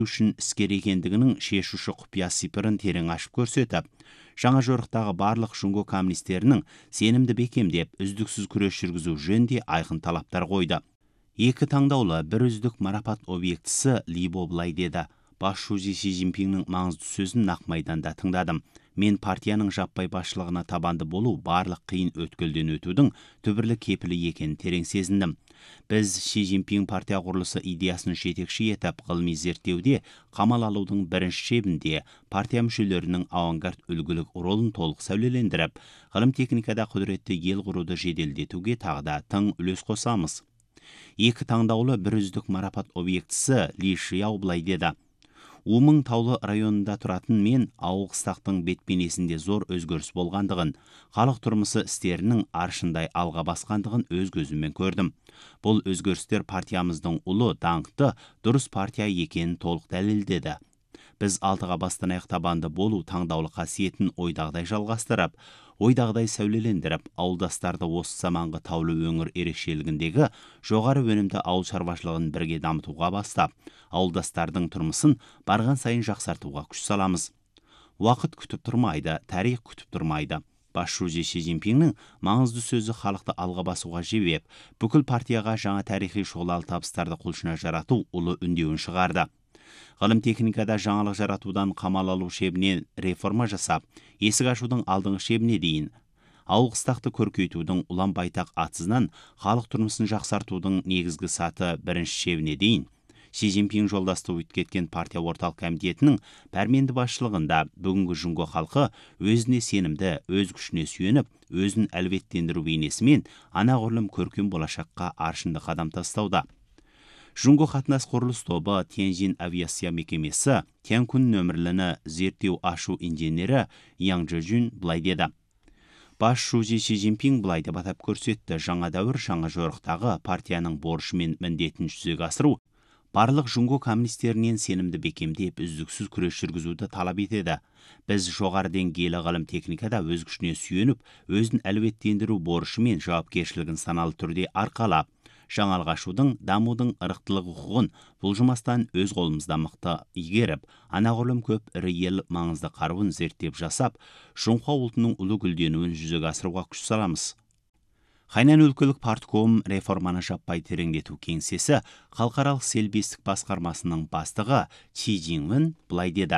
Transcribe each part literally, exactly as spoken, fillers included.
үшін іскер екендігінің шешуші құпия сипырын терең ашып көрсетіп, жаңа жорықтағы барлық жұңго коммунистерінің сенімді бекемдеп, үздіксіз күрес жүргізу жөнінде айқын талаптар қойды. Екі таңдаулы бір үздік марапат объектісі Либо былай деді: Бас шузи Си Цзиньпиннің маңызды сөзін нақ майданда тыңдадым. Мен партияның жаппай басшылығына табанды болу барлық қиын өткелден өтудің түбірлі кепілі екенін терең сезіндім. Біз Си Цзиньпин партия құрылысы идеясын жетекші етіп ғылыми зерттеуде қамал алудың бірінші шебінде партия мүшелерінің авангард үлгілік ролын толық сәулелендіріп, ғылым техникада құдіретті ел құруды жеделдетуге тағы да тың үлес қосамыз. Екі таңдаулы бір үздік марапат объектісі Ли Шияо былай деді: Умың таулы районында тұратын мен ауыл-қыстақтың бетпенесінде зор өзгеріс болғандығын, халық тұрмысы істерінің аршындай алға басқандығын өз көзіммен көрдім. Бұл өзгерістер партиямыздың ұлы, даңқты, дұрыс партия екенін толық дәлелдеді. Біз алтыға бастан аяқ табанды болу таңдаулы қасиетін ойдағыдай жалғастырып, ойдағыдай сәулелендіріп, ауылдастарды осы заманғы таулы өңір ерекшелігіндегі жоғары өнімді ауыл шаруашылығын бірге дамытуға бастап, ауылдастардың тұрмысын барған сайын жақсартуға күш саламыз. Уақыт күтіп тұрмайды, тарих күтіп тұрмайды. Бас шузи Си Цзиньпиннің маңызды сөзі халықты алға басуға жебеп, бүкіл партияға жаңа тарихи шұғылалы табыстарды құлшына жарату ұлы үндеуін шығарды. Ғылым техникада жаңалық жаратудан қамал алу шебінен реформа жасап, есік ашудың алдыңғы шебіне дейін, ауыл-қыстақты көркейтудің ұлан байтақ атсызынан халық тұрмысын жақсартудың негізгі саты бірінші шебіне дейін, Си Цзиньпин жолдасты өткеткен партия орталық комитетінің пәрменді басшылығында бүгінгі жұңго халқы өзіне сенімді, өз күшіне сүйеніп, өзін әлеуеттендіру бейнесімен анағұрлым көркем болашаққа аршынды қадам тастауда. Жұңго қатынас құрылыс тобы Тяньзин авиация мекемесі Тянкун нөмірліні зерттеу ашу инженері Яң Чжэжун былай деді: Бас шузи Си Цзиньпин былай деп атап көрсетті: жаңа дәуір жаңа жорықтағы партияның борышы мен міндетін жүзеге асыру барлық жұңго коммунистерінен сенімді бекемдеп, үздіксіз күрес жүргізуді талап етеді. Біз жоғары деңгейлі ғылым техникада өз күшіне сүйеніп, өзін әлеуеттендіру борышы мен жауапкершілігін саналы түрде арқалап, жаңалық ашудың, дамудың ырықтылық құқығын бұлжымастан өз қолымызда мықты игеріп, анағұрлым көп ірі ел маңызды қаруын зерттеп жасап, жұңқо ұлтының ұлы гүлденуін жүзеге асыруға күш саламыз. Хайнан өлкелік партком реформаны жаппай тереңдету кеңсесі халықаралық селбестік басқармасының бастығы Чи Жиңвен былай деді: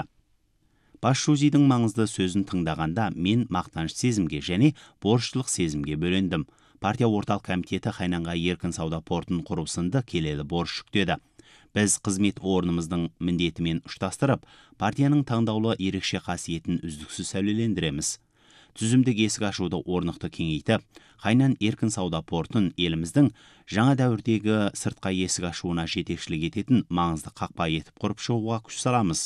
Бас шузидің маңызды сөзін тыңдағанда мен мақтаныш сезімге және борыштылық сезімге бөлендім. Партия орталық комитеті Хайнанға еркін сауда портын құру сынды келелі борыш жүктеді. Біз қызмет орнымыздың міндетімен ұштастырып, партияның таңдаулы ерекше қасиетін үздіксіз сәулелендіреміз. Түзімдік есік ашуды орнықты кеңейтіп, Хайнан еркін сауда портын еліміздің жаңа дәуірдегі сыртқа есік ашуына жетекшілік ететін маңызды қақпа етіп құрып шығуға күш саламыз.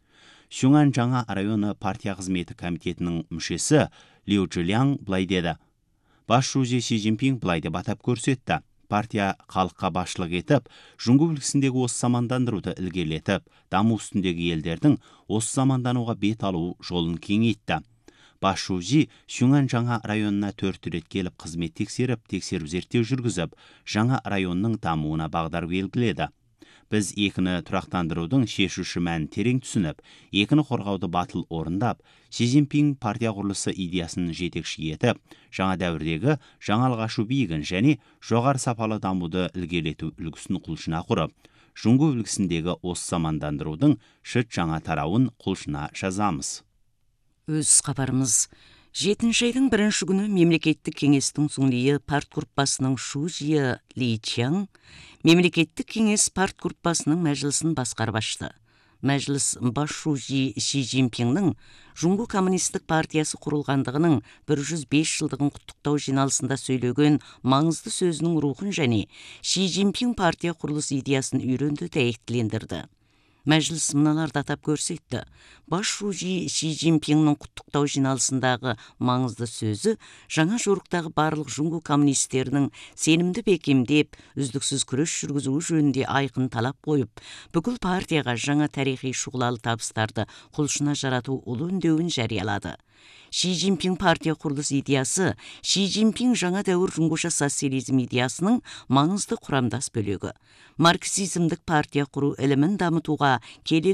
Сюңан жаңа районы партия қызметі комитетінің мүшесі Лиу Чжэляң былай деді: Бас шузи Си Цзиньпин былай деп атап көрсетті: партия халыққа басшылық етіп, жұңго үлгісіндегі осы замандандыруды ілгерілетіп, даму үстіндегі елдердің осы замандануға бет алу жолын кеңейтті. Бас шузи Сюңан жаңа районына төрт рет келіп қызмет тексеріп, тексеру зерттеу жүргізіп, жаңа районның дамуына бағдар белгіледі. Біз екіні тұрақтандырудың шешуші мәнін терең түсініп, екіні қорғауды батыл орындап, Си Цзиньпин партия құрылысы идеясын жетекші етіп, жаңа дәуірдегі жаңалық ашу биігін және жоғары сапалы дамуды ілгерілету үлгісін құлшына құрып, жұңго үлгісіндегі осы замандандырудың шыт жаңа тарауын құлшына жазамыз. Өз хабарымыз. Жетінші айдың бірінші күні мемлекеттік кеңестің Цзунлийі партгруппасының Шужия Ли Чяң мемлекеттік кеңес партгруппасының мәжілісін басқарып ашты. Мәжіліс бас шузи Си Цзиньпиннің жұңго коммунистік партиясы құрылғандығының бір жүз бес жылдығын құттықтау жиналысында сөйлеген маңызды сөзінің рухын және Си Цзиньпин партия құрылыс идеясын үйренді дәйектілендірді. Мәжіліс мыналарды атап көрсетті. Бас шузи Си Цзиньпиннің құттықтау жиналысындағы маңызды сөзі жаңа жорықтағы барлық жұңго коммунистерінің сенімді бекемдеп, үздіксіз күрес жүргізуі жөнінде айқын талап қойып, бүкіл партияға жаңа тарихи шұғылалы табыстарды құлшына жарату ұлы үндеуін жариялады. Ши Цзиньпин партия құрылыс идеясы Ши Цзиньпин жаңа дәуір жуңгуша социализм идеясының маңызды құрамдас бөлігі. Марксизмдік партия құру ілімін дамытуға келелі